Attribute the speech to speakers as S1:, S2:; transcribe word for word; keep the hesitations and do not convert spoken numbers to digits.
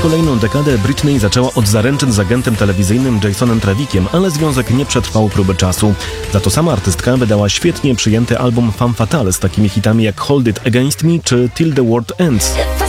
S1: kolejną dekadę Britney zaczęła od zaręczyn z agentem telewizyjnym Jasonem Trawickiem, ale związek nie przetrwał próby czasu. Za to sama artystka wydała świetnie przyjęty album Femme Fatale z takimi hitami jak Hold It Against Me czy Till the World Ends.